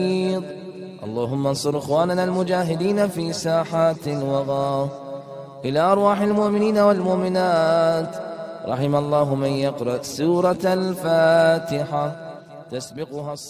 اللهم انصر إخواننا المجاهدين في ساحات الوغى. إلى أرواح المؤمنين والمؤمنات، رحم الله من يقرأ سورة الفاتحة تسبقها